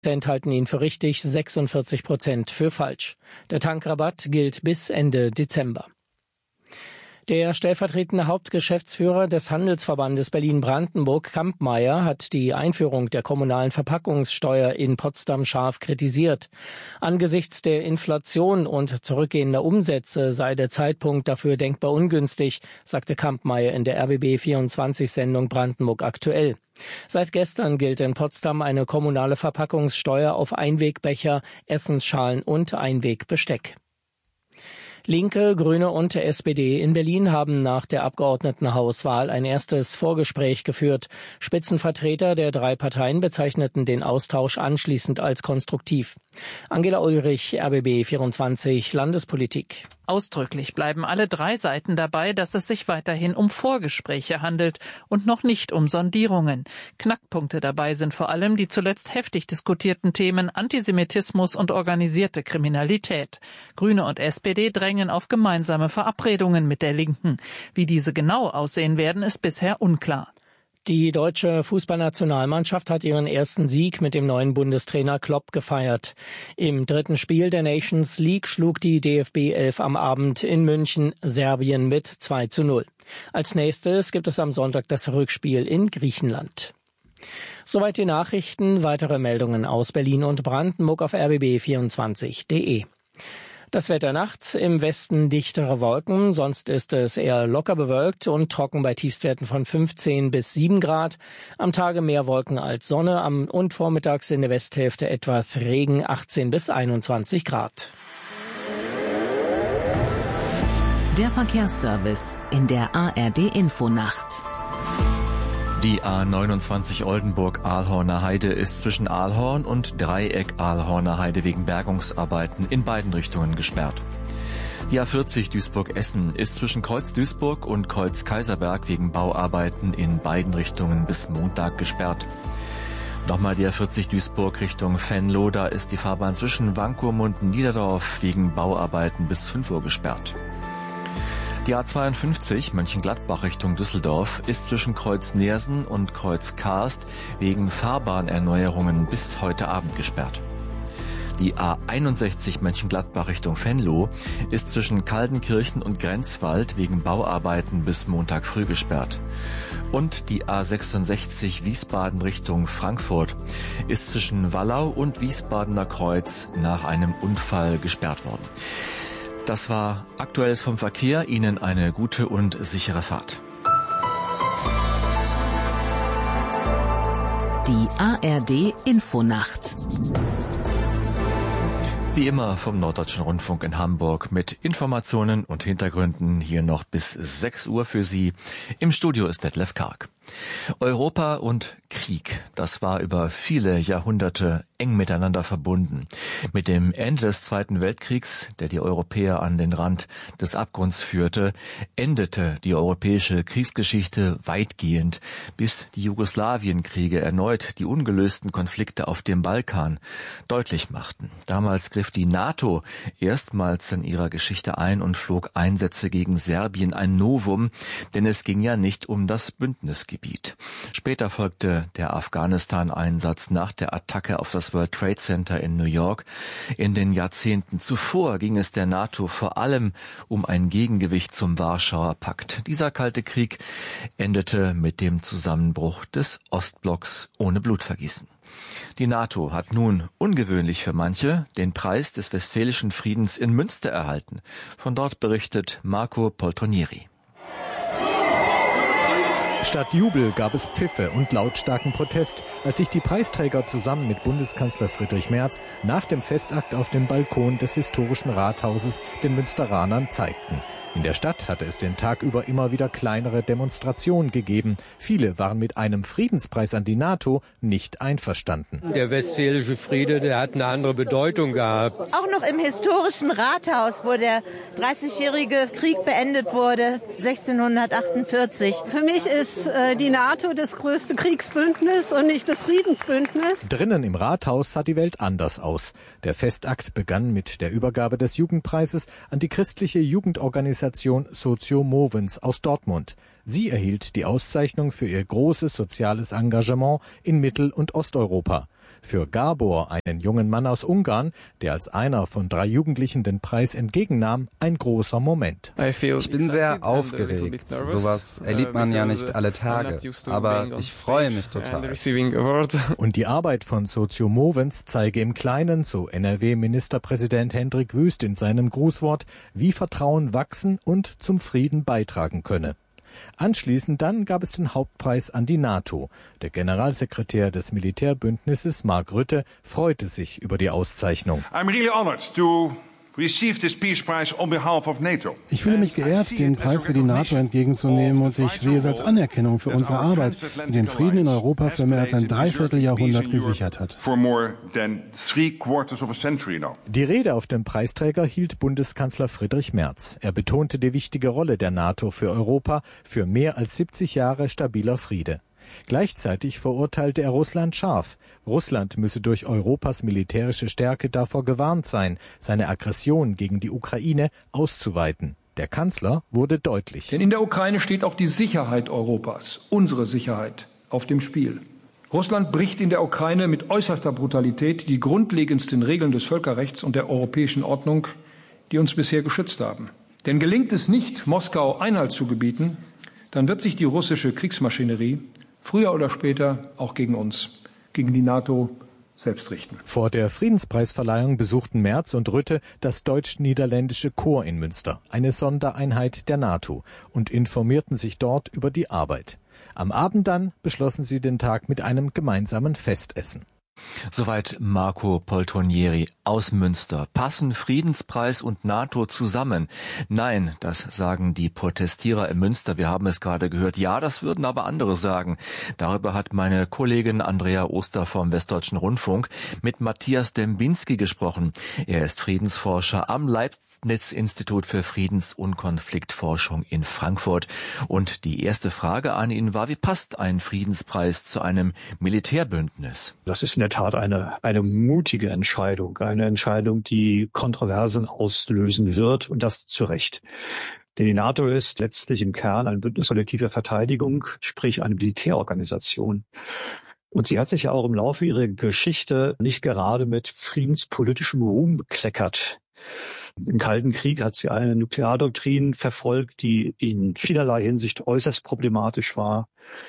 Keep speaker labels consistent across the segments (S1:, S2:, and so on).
S1: halten ihn für richtig, 46% für falsch. Der Tankrabatt gilt bis Ende Dezember. Der stellvertretende Hauptgeschäftsführer des Handelsverbandes Berlin-Brandenburg, Kampmeier, hat die Einführung der kommunalen Verpackungssteuer in Potsdam scharf kritisiert. Angesichts der Inflation und zurückgehender Umsätze sei der Zeitpunkt dafür denkbar ungünstig, sagte Kampmeier in der RBB24-Sendung Brandenburg aktuell. Seit gestern gilt in Potsdam eine kommunale Verpackungssteuer auf Einwegbecher, Essensschalen und Einwegbesteck. Linke, Grüne und SPD in Berlin haben nach der Abgeordnetenhauswahl ein erstes Vorgespräch geführt. Spitzenvertreter der drei Parteien bezeichneten den Austausch anschließend als konstruktiv. Angela Ulrich, RBB24 Landespolitik.
S2: Ausdrücklich bleiben alle drei Seiten dabei, dass es sich weiterhin um Vorgespräche handelt und noch nicht um Sondierungen. Knackpunkte dabei sind vor allem die zuletzt heftig diskutierten Themen Antisemitismus und organisierte Kriminalität. Grüne und SPD drängen auf gemeinsame Verabredungen mit der Linken. Wie diese genau aussehen werden, ist bisher unklar.
S1: Die deutsche Fußballnationalmannschaft hat ihren ersten Sieg mit dem neuen Bundestrainer Klopp gefeiert. Im dritten Spiel der Nations League schlug die DFB 11 am Abend in München Serbien mit 2:0. Als nächstes gibt es am Sonntag das Rückspiel in Griechenland. Soweit die Nachrichten. Weitere Meldungen aus Berlin und Brandenburg auf rbb24.de. Das Wetter nachts, im Westen dichtere Wolken, sonst ist es eher locker bewölkt und trocken bei Tiefstwerten von 15 bis 7 Grad. Am Tage mehr Wolken als Sonne, und vormittags in der Westhälfte etwas Regen, 18 bis 21 Grad.
S3: Der Verkehrsservice in der ARD-Infonacht.
S4: Die A29 Oldenburg-Ahlhorner Heide ist zwischen Ahlhorn und Dreieck-Ahlhorner Heide wegen Bergungsarbeiten in beiden Richtungen gesperrt. Die A40 Duisburg-Essen ist zwischen Kreuz Duisburg und Kreuz Kaiserberg wegen Bauarbeiten in beiden Richtungen bis Montag gesperrt. Nochmal die A40 Duisburg Richtung Venlo, da ist die Fahrbahn zwischen Wankum und Niederdorf wegen Bauarbeiten bis 5 Uhr gesperrt. Die A52 Mönchengladbach Richtung Düsseldorf ist zwischen Kreuz Neersen und Kreuz Karst wegen Fahrbahnerneuerungen bis heute Abend gesperrt. Die A61 Mönchengladbach Richtung Venlo ist zwischen Kaldenkirchen und Grenzwald wegen Bauarbeiten bis Montag früh gesperrt. Und die A66 Wiesbaden Richtung Frankfurt ist zwischen Wallau und Wiesbadener Kreuz nach einem Unfall gesperrt worden. Das war Aktuelles vom Verkehr. Ihnen eine gute und sichere Fahrt.
S3: Die ARD Infonacht.
S4: Wie immer vom Norddeutschen Rundfunk in Hamburg mit Informationen und Hintergründen hier noch bis 6 Uhr für Sie. Im Studio ist Detlef Karg. Europa und Krieg, das war über viele Jahrhunderte eng miteinander verbunden. Mit dem Ende des Zweiten Weltkriegs, der die Europäer an den Rand des Abgrunds führte, endete die europäische Kriegsgeschichte weitgehend, bis die Jugoslawienkriege erneut die ungelösten Konflikte auf dem Balkan deutlich machten. Damals griff die NATO erstmals in ihrer Geschichte ein und flog Einsätze gegen Serbien, ein Novum, denn es ging ja nicht um das Bündnisgebiet. Später folgte der Afghanistan-Einsatz nach der Attacke auf das World Trade Center in New York. In den Jahrzehnten zuvor ging es der NATO vor allem um ein Gegengewicht zum Warschauer Pakt. Dieser Kalte Krieg endete mit dem Zusammenbruch des Ostblocks ohne Blutvergießen. Die NATO hat nun, ungewöhnlich für manche, den Preis des Westfälischen Friedens in Münster erhalten. Von dort berichtet Marco Poltronieri.
S5: Statt Jubel gab es Pfiffe und lautstarken Protest, als sich die Preisträger zusammen mit Bundeskanzler Friedrich Merz nach dem Festakt auf dem Balkon des historischen Rathauses den Münsteranern zeigten. In der Stadt hatte es den Tag über immer wieder kleinere Demonstrationen gegeben. Viele waren mit einem Friedenspreis an die NATO nicht einverstanden.
S6: Der westfälische Friede, der hat eine andere Bedeutung gehabt.
S7: Auch noch im historischen Rathaus, wo der 30-jährige Krieg beendet wurde, 1648.
S8: Für mich ist die NATO das größte Kriegsbündnis und nicht das Friedensbündnis.
S5: Drinnen im Rathaus sah die Welt anders aus. Der Festakt begann mit der Übergabe des Jugendpreises an die christliche Jugendorganisation Socio Movens aus Dortmund. Sie erhielt die Auszeichnung für ihr großes soziales Engagement in Mittel- und Osteuropa. Für Gabor, einen jungen Mann aus Ungarn, der als einer von 3 Jugendlichen den Preis entgegennahm, ein großer Moment.
S9: Ich bin sehr aufgeregt. Sowas erlebt man ja nicht alle Tage. Aber ich freue mich total.
S5: Und die Arbeit von Socio Movens zeige im Kleinen, so NRW-Ministerpräsident Hendrik Wüst in seinem Grußwort, wie Vertrauen wachsen und zum Frieden beitragen könne. Anschließend dann gab es den Hauptpreis an die NATO. Der Generalsekretär des Militärbündnisses, Mark Rutte, freute sich über die Auszeichnung.
S10: Ich fühle mich geehrt, den Preis für die NATO entgegenzunehmen, und ich sehe es als Anerkennung für unsere Arbeit, die den Frieden in Europa für mehr als ein Dreivierteljahrhundert gesichert hat.
S5: Die Rede auf dem Preisträger hielt Bundeskanzler Friedrich Merz. Er betonte die wichtige Rolle der NATO für Europa, für mehr als 70 Jahre stabiler Friede. Gleichzeitig verurteilte er Russland scharf. Russland müsse durch Europas militärische Stärke davor gewarnt sein, seine Aggression gegen die Ukraine auszuweiten. Der Kanzler wurde deutlich.
S11: Denn in der Ukraine steht auch die Sicherheit Europas, unsere Sicherheit, auf dem Spiel. Russland bricht in der Ukraine mit äußerster Brutalität die grundlegendsten Regeln des Völkerrechts und der europäischen Ordnung, die uns bisher geschützt haben. Denn gelingt es nicht, Moskau Einhalt zu gebieten, dann wird sich die russische Kriegsmaschinerie früher oder später auch gegen uns, gegen die NATO selbst richten.
S5: Vor der Friedenspreisverleihung besuchten Merz und Rutte das deutsch-niederländische Korps in Münster, eine Sondereinheit der NATO, und informierten sich dort über die Arbeit. Am Abend dann beschlossen sie den Tag mit einem gemeinsamen Festessen.
S4: Soweit Marco Poltonieri aus Münster. Passen Friedenspreis und NATO zusammen? Nein, das sagen die Protestierer in Münster. Wir haben es gerade gehört. Ja, das würden aber andere sagen. Darüber hat meine Kollegin Andrea Oster vom Westdeutschen Rundfunk mit Matthias Dembinski gesprochen. Er ist Friedensforscher am Leibniz-Institut für Friedens- und Konfliktforschung in Frankfurt. Und die erste Frage an ihn war, wie passt ein Friedenspreis zu einem Militärbündnis?
S12: Das ist in der Tat eine mutige Entscheidung, eine Entscheidung, die Kontroversen auslösen wird, und das zu Recht. Denn die NATO ist letztlich im Kern ein Bündnis kollektiver Verteidigung, sprich eine Militärorganisation. Und sie hat sich ja auch im Laufe ihrer Geschichte nicht gerade mit friedenspolitischem Ruhm bekleckert. Im Kalten Krieg hat sie eine Nukleardoktrin verfolgt, die in vielerlei Hinsicht äußerst problematisch war.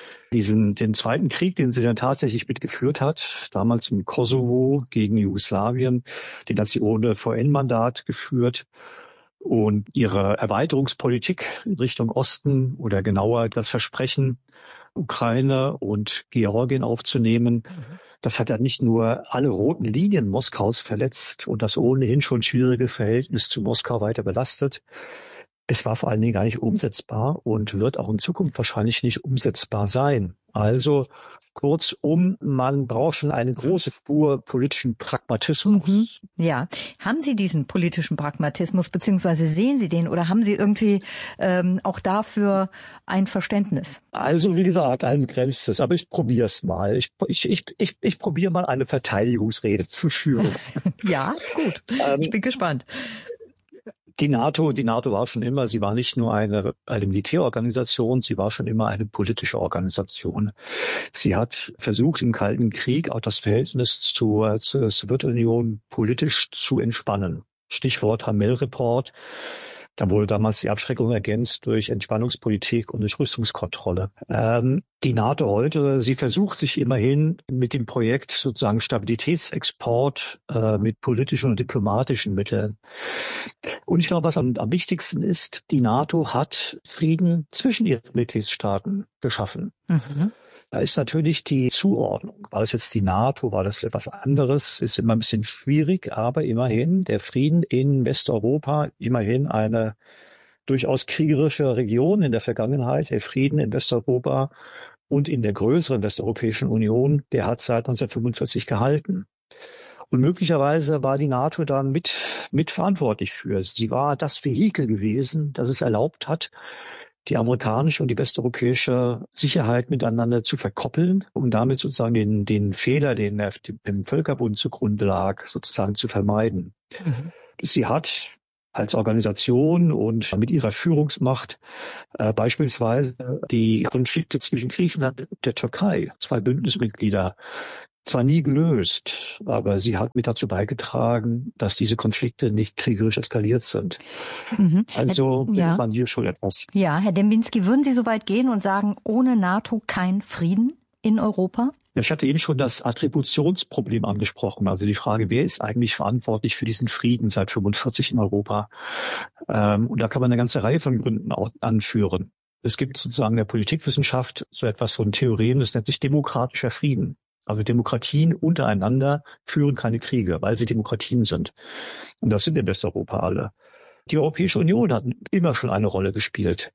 S12: Den Zweiten Krieg, den sie dann tatsächlich mitgeführt hat, damals im Kosovo gegen Jugoslawien, den hat sie ohne VN-Mandat geführt. Und ihre Erweiterungspolitik in Richtung Osten, oder genauer das Versprechen, Ukraine und Georgien aufzunehmen, das hat ja nicht nur alle roten Linien Moskaus verletzt und das ohnehin schon schwierige Verhältnis zu Moskau weiter belastet. Es war vor allen Dingen gar nicht umsetzbar und wird auch in Zukunft wahrscheinlich nicht umsetzbar sein. Also kurzum, man braucht schon eine große Spur politischen Pragmatismus.
S13: Ja, haben Sie diesen politischen Pragmatismus, beziehungsweise sehen Sie den, oder haben Sie irgendwie auch dafür ein Verständnis?
S12: Also wie gesagt, ein begrenztes, aber ich probiere es mal. Ich probiere mal eine Verteidigungsrede zu führen.
S13: Ja, gut. Ich bin gespannt.
S12: Die NATO war schon immer, sie war nicht nur eine Militärorganisation, sie war schon immer eine politische Organisation. Sie hat versucht, im Kalten Krieg auch das Verhältnis zur Sowjetunion politisch zu entspannen. Stichwort Hamel-Report. Da wurde damals die Abschreckung ergänzt durch Entspannungspolitik und durch Rüstungskontrolle. Die NATO heute, sie versucht sich immerhin mit dem Projekt sozusagen Stabilitätsexport mit politischen und diplomatischen Mitteln. Und ich glaube, was am wichtigsten ist, die NATO hat Frieden zwischen ihren Mitgliedstaaten geschaffen. Mhm. Da ist natürlich die Zuordnung. War das jetzt die NATO, war das etwas anderes, ist immer ein bisschen schwierig, aber immerhin der Frieden in Westeuropa, immerhin eine durchaus kriegerische Region in der Vergangenheit, der Frieden in Westeuropa und in der größeren Westeuropäischen Union, der hat seit 1945 gehalten. Und möglicherweise war die NATO dann mit verantwortlich für. Sie war das Vehikel gewesen, das es erlaubt hat, die amerikanische und die westeuropäische Sicherheit miteinander zu verkoppeln, um damit sozusagen den Fehler, den im Völkerbund zugrunde lag, sozusagen zu vermeiden. Mhm. Sie hat als Organisation und mit ihrer Führungsmacht beispielsweise die Konflikte zwischen Griechenland und der Türkei, 2 Bündnismitglieder, zwar nie gelöst, aber sie hat mit dazu beigetragen, dass diese Konflikte nicht kriegerisch eskaliert sind. Also findet man hier schon etwas.
S13: Ja, Herr Dembinski, würden Sie so weit gehen und sagen, ohne NATO kein Frieden in Europa?
S12: Ja, ich hatte eben schon das Attributionsproblem angesprochen. Also die Frage, wer ist eigentlich verantwortlich für diesen Frieden seit 1945 in Europa? Und da kann man eine ganze Reihe von Gründen anführen. Es gibt sozusagen in der Politikwissenschaft so etwas von Theorien, das nennt sich demokratischer Frieden. Also Demokratien untereinander führen keine Kriege, weil sie Demokratien sind. Und das sind in Westeuropa alle. Die Europäische Union hat immer schon eine Rolle gespielt.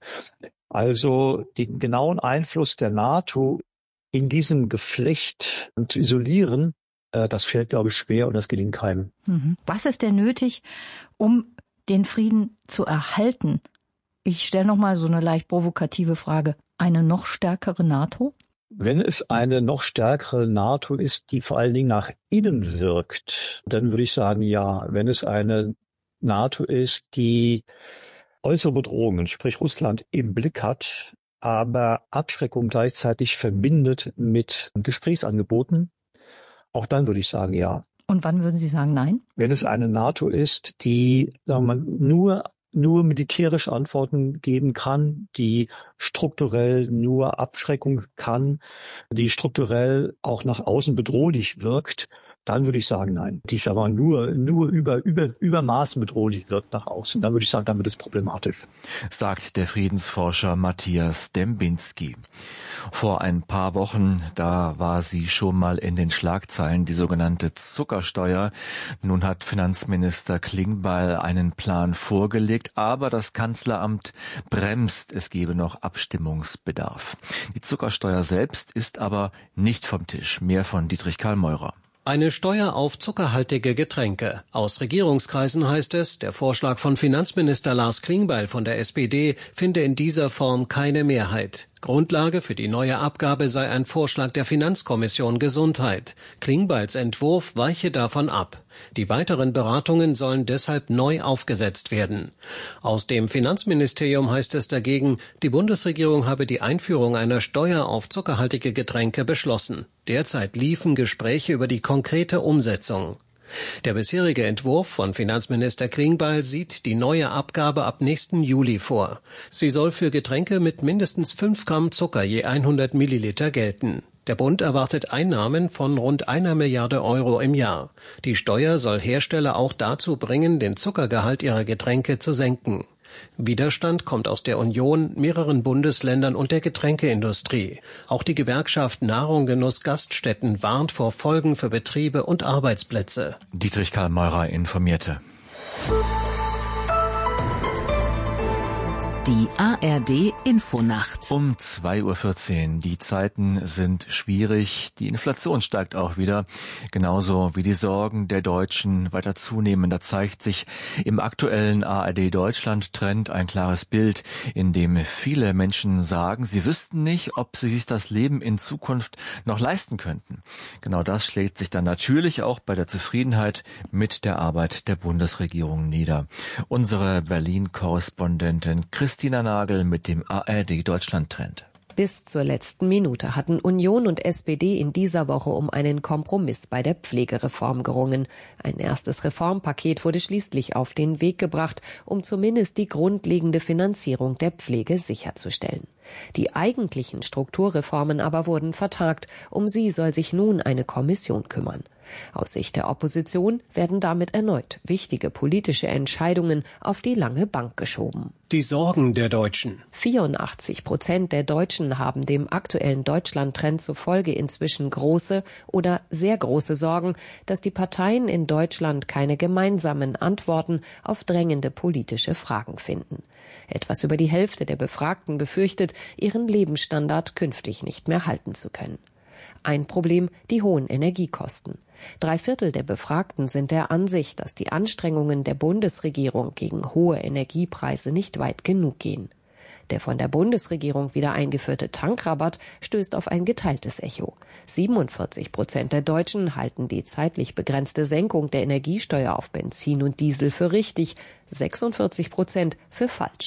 S12: Also den genauen Einfluss der NATO in diesem Geflecht zu isolieren, das fällt, glaube ich, schwer und das gelingt keinem.
S13: Was ist denn nötig, um den Frieden zu erhalten? Ich stelle nochmal so eine leicht provokative Frage. Eine noch stärkere NATO?
S12: Wenn es eine noch stärkere NATO ist, die vor allen Dingen nach innen wirkt, dann würde ich sagen, ja. Wenn es eine NATO ist, die äußere Bedrohungen, sprich Russland, im Blick hat, aber Abschreckung gleichzeitig verbindet mit Gesprächsangeboten, auch dann würde ich sagen, ja.
S13: Und wann würden Sie sagen, nein?
S12: Wenn es eine NATO ist, die, sagen wir mal, nur militärische Antworten geben kann, die strukturell nur Abschreckung kann, die strukturell auch nach außen bedrohlich wirkt, dann würde ich sagen, nein. Die ist aber nur übermaßen bedrohlich wirkt nach außen. Dann würde ich sagen, dann wird es problematisch.
S4: Sagt der Friedensforscher Matthias Dembinski. Vor ein paar Wochen, da war sie schon mal in den Schlagzeilen, die sogenannte Zuckersteuer. Nun hat Finanzminister Klingbeil einen Plan vorgelegt, aber das Kanzleramt bremst, es gebe noch Abstimmungsbedarf. Die Zuckersteuer selbst ist aber nicht vom Tisch. Mehr von Dietrich Karl Meurer.
S14: Eine Steuer auf zuckerhaltige Getränke. Aus Regierungskreisen heißt es, der Vorschlag von Finanzminister Lars Klingbeil von der SPD finde in dieser Form keine Mehrheit. Grundlage für die neue Abgabe sei ein Vorschlag der Finanzkommission Gesundheit. Klingbeils Entwurf weiche davon ab. Die weiteren Beratungen sollen deshalb neu aufgesetzt werden. Aus dem Finanzministerium heißt es dagegen, die Bundesregierung habe die Einführung einer Steuer auf zuckerhaltige Getränke beschlossen. Derzeit liefen Gespräche über die konkrete Umsetzung. Der bisherige Entwurf von Finanzminister Klingbeil sieht die neue Abgabe ab nächsten Juli vor. Sie soll für Getränke mit mindestens 5 Gramm Zucker je 100 Milliliter gelten. Der Bund erwartet Einnahmen von rund 1 Milliarde Euro im Jahr. Die Steuer soll Hersteller auch dazu bringen, den Zuckergehalt ihrer Getränke zu senken. Widerstand kommt aus der Union, mehreren Bundesländern und der Getränkeindustrie. Auch die Gewerkschaft Nahrung, Genuss, Gaststätten warnt vor Folgen für Betriebe und Arbeitsplätze.
S4: Dietrich Karl Meurer informierte.
S3: Die ARD Infonacht.
S4: Um 2:14 Uhr. Die Zeiten sind schwierig. Die Inflation steigt auch wieder. Genauso wie die Sorgen der Deutschen weiter zunehmen. Da zeigt sich im aktuellen ARD Deutschland Trend ein klares Bild, in dem viele Menschen sagen, sie wüssten nicht, ob sie sich das Leben in Zukunft noch leisten könnten. Genau das schlägt sich dann natürlich auch bei der Zufriedenheit mit der Arbeit der Bundesregierung nieder. Unsere Berlin-Korrespondentin Christina Nagel mit dem ARD Deutschland-Trend.
S15: Bis zur letzten Minute hatten Union und SPD in dieser Woche um einen Kompromiss bei der Pflegereform gerungen. Ein erstes Reformpaket wurde schließlich auf den Weg gebracht, um zumindest die grundlegende Finanzierung der Pflege sicherzustellen. Die eigentlichen Strukturreformen aber wurden vertagt. Um sie soll sich nun eine Kommission kümmern. Aus Sicht der Opposition werden damit erneut wichtige politische Entscheidungen auf die lange Bank geschoben.
S14: Die Sorgen der Deutschen.
S15: 84% der Deutschen haben dem aktuellen Deutschland-Trend zufolge inzwischen große oder sehr große Sorgen, dass die Parteien in Deutschland keine gemeinsamen Antworten auf drängende politische Fragen finden. Etwas über die Hälfte der Befragten befürchtet, ihren Lebensstandard künftig nicht mehr halten zu können. Ein Problem, die hohen Energiekosten. 3/4 der Befragten sind der Ansicht, dass die Anstrengungen der Bundesregierung gegen hohe Energiepreise nicht weit genug gehen. Der von der Bundesregierung wieder eingeführte Tankrabatt stößt auf ein geteiltes Echo. 47% der Deutschen halten die zeitlich begrenzte Senkung der Energiesteuer auf Benzin und Diesel für richtig, 46% für falsch.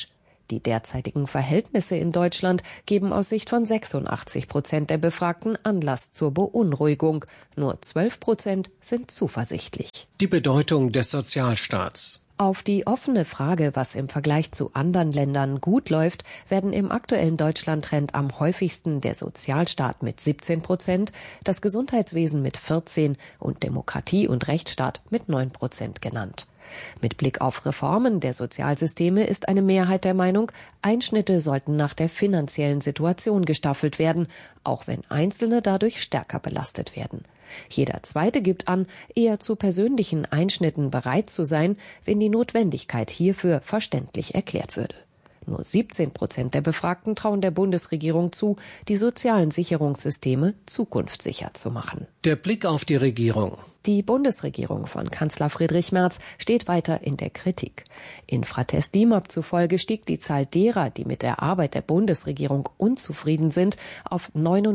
S15: Die derzeitigen Verhältnisse in Deutschland geben aus Sicht von 86% der Befragten Anlass zur Beunruhigung. Nur 12% sind zuversichtlich.
S14: Die Bedeutung des Sozialstaats.
S15: Auf die offene Frage, was im Vergleich zu anderen Ländern gut läuft, werden im aktuellen Deutschland-Trend am häufigsten der Sozialstaat mit 17%, das Gesundheitswesen mit 14% und Demokratie und Rechtsstaat mit 9% genannt. Mit Blick auf Reformen der Sozialsysteme ist eine Mehrheit der Meinung, Einschnitte sollten nach der finanziellen Situation gestaffelt werden, auch wenn Einzelne dadurch stärker belastet werden. Jeder Zweite gibt an, eher zu persönlichen Einschnitten bereit zu sein, wenn die Notwendigkeit hierfür verständlich erklärt würde. Nur 17% der Befragten trauen der Bundesregierung zu, die sozialen Sicherungssysteme zukunftssicher zu machen.
S14: Der Blick auf die Regierung.
S15: Die Bundesregierung von Kanzler Friedrich Merz steht weiter in der Kritik. Infratest DIMAP zufolge stieg die Zahl derer, die mit der Arbeit der Bundesregierung unzufrieden sind, auf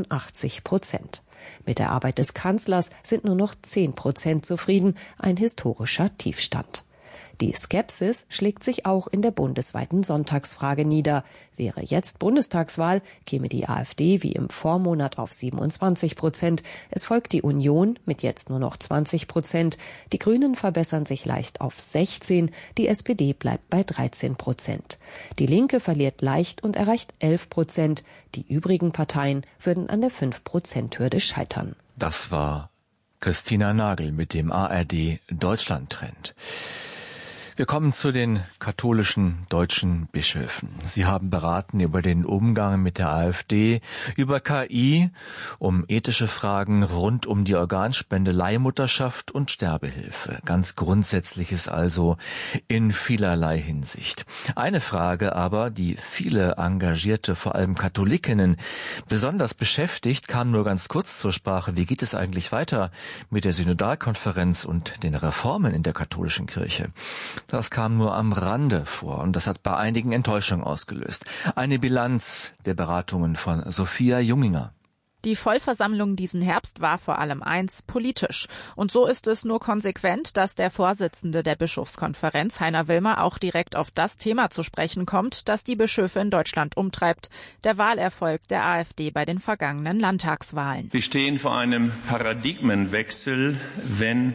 S15: 89%. Mit der Arbeit des Kanzlers sind nur noch 10% zufrieden, ein historischer Tiefstand. Die Skepsis schlägt sich auch in der bundesweiten Sonntagsfrage nieder. Wäre jetzt Bundestagswahl, käme die AfD wie im Vormonat auf 27%. Es folgt die Union mit jetzt nur noch 20%. Die Grünen verbessern sich leicht auf 16%. Die SPD bleibt bei 13%. Die Linke verliert leicht und erreicht 11%. Die übrigen Parteien würden an der 5%-Hürde scheitern.
S4: Das war Christina Nagel mit dem ARD Deutschland-Trend. Wir kommen zu den katholischen deutschen Bischöfen. Sie haben beraten über den Umgang mit der AfD, über KI, um ethische Fragen rund um die Organspende, Leihmutterschaft und Sterbehilfe. Ganz Grundsätzliches also in vielerlei Hinsicht. Eine Frage aber, die viele engagierte, vor allem Katholikinnen, besonders beschäftigt, kam nur ganz kurz zur Sprache. Wie geht es eigentlich weiter mit der Synodalkonferenz und den Reformen in der katholischen Kirche? Das kam nur am Rande vor und das hat bei einigen Enttäuschung ausgelöst. Eine Bilanz der Beratungen von Sophia Junginger.
S16: Die Vollversammlung diesen Herbst war vor allem eins: politisch. Und so ist es nur konsequent, dass der Vorsitzende der Bischofskonferenz, Heiner Wilmer, auch direkt auf das Thema zu sprechen kommt, das die Bischöfe in Deutschland umtreibt: der Wahlerfolg der AfD bei den vergangenen Landtagswahlen.
S17: Wir stehen vor einem Paradigmenwechsel, wenn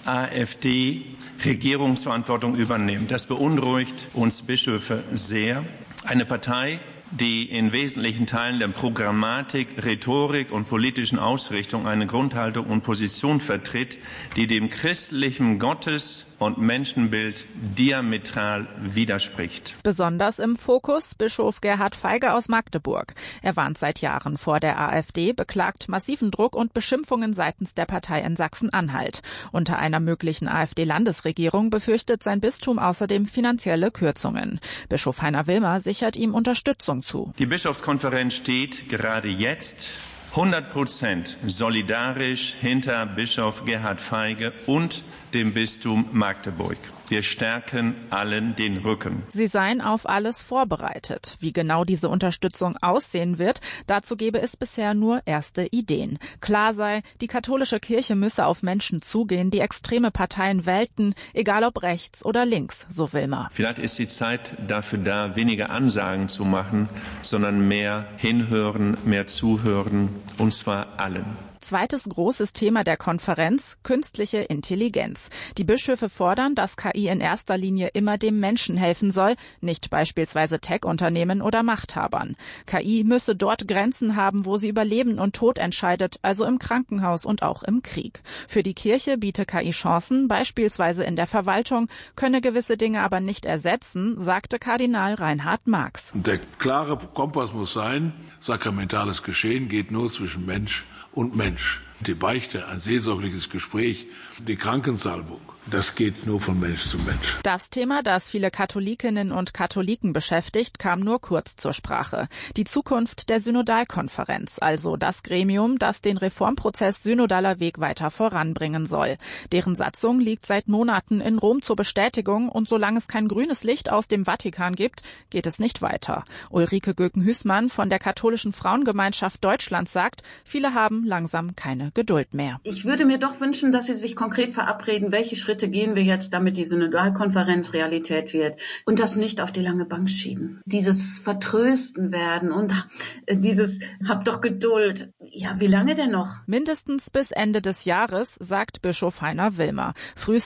S17: AfD Regierungsverantwortung übernimmt. Das beunruhigt uns Bischöfe sehr. Eine Partei, die in wesentlichen Teilen der Programmatik, Rhetorik und politischen Ausrichtung eine Grundhaltung und Position vertritt, die dem christlichen Gottes- und Menschenbild diametral widerspricht.
S16: Besonders im Fokus Bischof Gerhard Feige aus Magdeburg. Er warnt seit Jahren vor der AfD, beklagt massiven Druck und Beschimpfungen seitens der Partei in Sachsen-Anhalt. Unter einer möglichen AfD-Landesregierung befürchtet sein Bistum außerdem finanzielle Kürzungen. Bischof Heiner Wilmer sichert ihm Unterstützung zu.
S17: Die Bischofskonferenz steht gerade jetzt 100% solidarisch hinter Bischof Gerhard Feige und dem Bistum Magdeburg. Wir stärken allen den Rücken.
S16: Sie seien auf alles vorbereitet. Wie genau diese Unterstützung aussehen wird, dazu gebe es bisher nur erste Ideen. Klar sei, die katholische Kirche müsse auf Menschen zugehen, die extreme Parteien wählten, egal ob rechts oder links, so Wilmer.
S17: Vielleicht ist die Zeit dafür da, weniger Ansagen zu machen, sondern mehr hinhören, mehr zuhören, und zwar allen.
S16: Zweites großes Thema der Konferenz: künstliche Intelligenz. Die Bischöfe fordern, dass KI in erster Linie immer dem Menschen helfen soll, nicht beispielsweise Tech-Unternehmen oder Machthabern. KI müsse dort Grenzen haben, wo sie über Leben und Tod entscheidet, also im Krankenhaus und auch im Krieg. Für die Kirche biete KI Chancen, beispielsweise in der Verwaltung, könne gewisse Dinge aber nicht ersetzen, sagte Kardinal Reinhard Marx.
S18: Der klare Kompass muss sein: sakramentales Geschehen geht nur zwischen Mensch und Mensch. Die Beichte, ein seelsorgliches Gespräch, die Krankensalbung, das geht nur von Mensch zu Mensch.
S16: Das Thema, das viele Katholikinnen und Katholiken beschäftigt, kam nur kurz zur Sprache. Die Zukunft der Synodalkonferenz, also das Gremium, das den Reformprozess Synodaler Weg weiter voranbringen soll. Deren Satzung liegt seit Monaten in Rom zur Bestätigung und solange es kein grünes Licht aus dem Vatikan gibt, geht es nicht weiter. Ulrike Göken-Hüßmann von der Katholischen Frauengemeinschaft Deutschland sagt, viele haben langsam keine keine Geduld mehr.
S19: Ich würde mir doch wünschen, dass Sie sich konkret verabreden, welche Schritte gehen wir jetzt, damit die Synodalkonferenz Realität wird und das nicht auf die lange Bank schieben. Dieses Vertrösten werden und dieses hab doch Geduld. Ja, wie lange denn noch?
S16: Mindestens bis Ende des Jahres, sagt Bischof Heiner Wilmer. Frühestens